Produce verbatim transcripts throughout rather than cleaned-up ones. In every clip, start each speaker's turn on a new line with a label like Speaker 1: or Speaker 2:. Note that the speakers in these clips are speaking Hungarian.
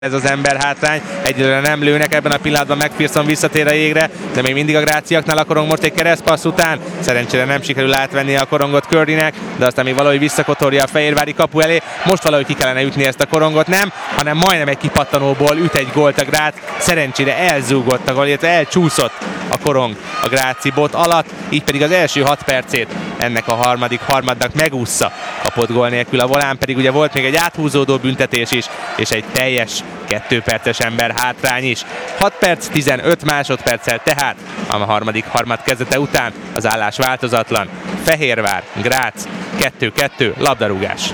Speaker 1: Ez az ember hátrány, egyelőre nem lőnek, ebben a pillanatban McPherson visszatér a jégre, de még mindig a gráciaknál a korong most egy keresztpassz után. Szerencsére nem sikerül átvenni a korongot Curdynek, de aztán még valahogy visszakotorja a fehérvári kapu elé. Most valahogy ki kellene ütni ezt a korongot, nem, hanem majdnem egy kipattanóból üt egy gólt a Grác. Szerencsére elzúgott a gól, illetve elcsúszott a korong a gráci bot alatt, így pedig az első hat percét ennek a harmadik harmadnak megússza kapott gól nélkül. A volán pedig ugye volt még egy áthúzódó büntetés is, és egy teljes kettő perces ember hátrány is. hat perc, tizenöt másodperccel tehát a harmadik harmad kezdete után az állás változatlan. Fehérvár, Grác, kettő kettő, labdarúgás.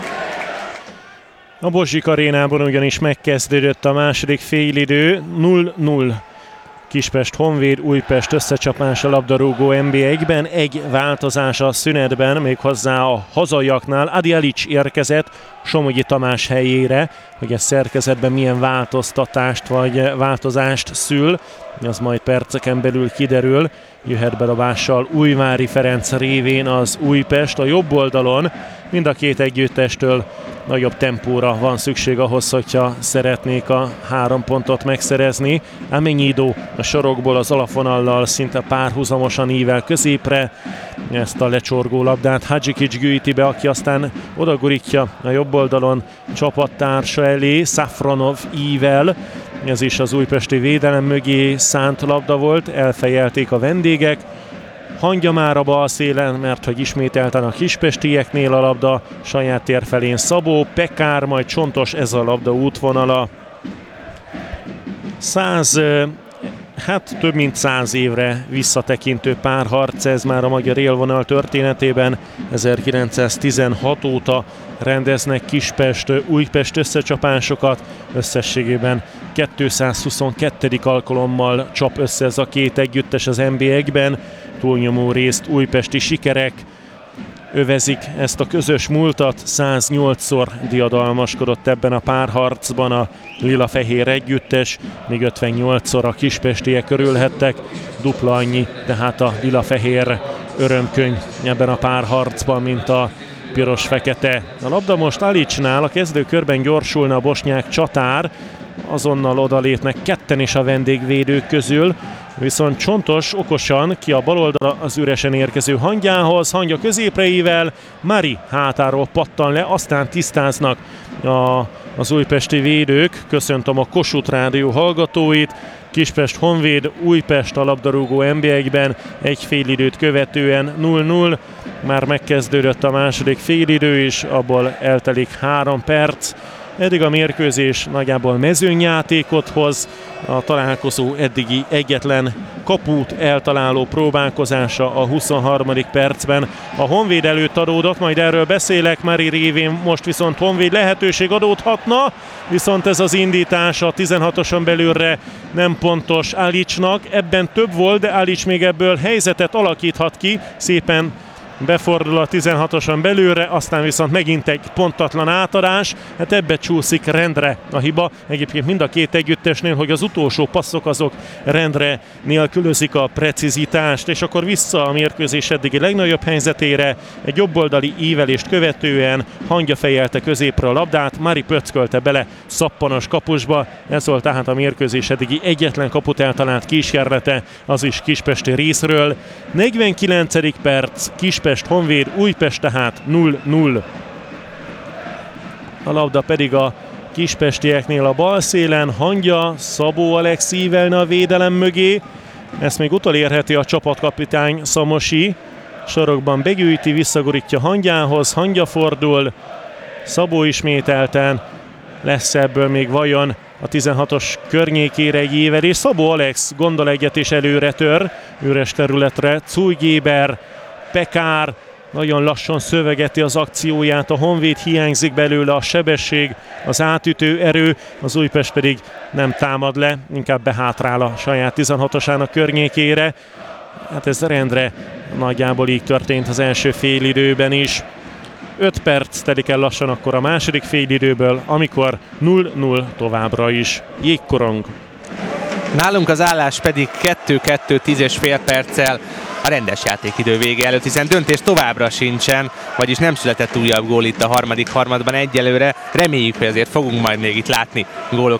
Speaker 2: A Bozsik arénában ugyanis megkezdődött a második félidő, null null. Kispest Honvéd Újpest összecsapása labdarúgó en bé egyben, egy változás a szünetben, méghozzá a hazaiaknál. Adi Alic érkezett Somogyi Tamás helyére, hogy ez szerkezetben milyen változtatást vagy változást szül, az majd perceken belül kiderül. Jöhet bedobással Újvári Ferenc révén az Újpest a jobb oldalon. Mind a két együttestől nagyobb tempóra van szükség ahhoz, hogyha szeretnék a három pontot megszerezni. Amenyidó a sorokból az alapvonallal szinte párhuzamosan ível középre ezt a lecsorgó labdát Hadzsikics gyűjti be, aki aztán odagurítja a jobb oldalon csapattársa elé. Safronov ível, ez is az újpesti védelem mögé szánt labda volt, elfejelték a vendégek. Hangja már a bal szélen, mert hogy ismételten a kispestieknél a labda, saját tér felén Szabó, Pekár, majd Csontos, ez a labda útvonala. Száz, hát több mint száz évre visszatekintő párharc, ez már a magyar élvonal történetében. ezerkilencszáztizenhat óta rendeznek Kispest, Újpest összecsapásokat, összességében kétszázhuszonkettő alkalommal csap össze ez a két együttes az en bé egyben. Túlnyomó részt újpesti sikerek övezik ezt a közös múltat, száznyolcszor diadalmaskodott ebben a párharcban a lila-fehér együttes, még ötvennyolcszor a kispestiek örülhettek, dupla annyi, tehát a lila-fehér örömkönyv ebben a párharcban, mint a piros-fekete. A labda most Alicnál, a kezdőkörben gyorsulna a bosnyák csatár, azonnal odalépnek ketten is a vendégvédők közül, viszont Csontos okosan ki a bal oldalra az üresen érkező Hangyához, Hangya középre ível, Mari hátáról pattan le, aztán tisztáznak a, az újpesti védők. Köszöntöm a Kossuth Rádió hallgatóit. Kispest Honvéd Újpest a labdarúgó en bé egyben egy félidőt követően null null. Már megkezdődött a második félidő is, abból eltelik három perc. Eddig a mérkőzés nagyjából mezőnyjátékot hoz, a találkozó eddigi egyetlen kaput eltaláló próbálkozása a huszonharmadik percben a Honvéd előtt adódott, majd erről beszélek, Mari révén most viszont Honvéd lehetőség adódhatna, viszont ez az indítás a tizenhatoson belülre nem pontos Alicnak, ebben több volt, de Alic még ebből helyzetet alakíthat ki, szépen befordul a tizenhatoson belülre, aztán viszont megint egy pontatlan átadás, hát ebbe csúszik rendre a hiba. Egyébként mind a két együttesnél, hogy az utolsó passzok azok rendre nélkülözik a precizitást, és akkor vissza a mérkőzés eddigi legnagyobb helyzetére, egy jobboldali ívelést követően Hangya fejelte középre a labdát, Mari pöckölte bele szappanos kapusba, ez volt tehát a mérkőzés eddigi egyetlen kaput eltalált kísérlete, az is kispesti részről. negyvenkilencedik perc, Kispest Honvéd Újpest tehát null null. A labda pedig a kispestieknél a bal szélen, Hangya, Szabó Alex ívelne a védelem mögé. Ezt még utolérheti a csapatkapitány Szamosi. Sorokban begyűjti, visszagurítja Hangyához, Hangya fordul, Szabó ismételten. Lesz ebből még vajon a tizenhatos környékére egy évelés. Szabó Alex gondol egyet és előre tör, üres területre, Cújgéber, Pekár nagyon lassan szövegeti az akcióját, a Honvéd hiányzik belőle a sebesség, az átütő erő, az Újpest pedig nem támad le, inkább behátrál a saját tizenhatosának környékére. Hát ez rendre nagyjából így történt az első félidőben is. öt perc telik el lassan akkor a második félidőből, amikor null null továbbra is. Jégkorong.
Speaker 1: Nálunk az állás pedig kettő-kettő tíz és fél perccel a rendes játékidő vége előtt, hiszen döntés továbbra sincsen, vagyis nem született újabb gól itt a harmadik harmadban egyelőre. Reméljük, hogy azért fogunk majd még itt látni gólokat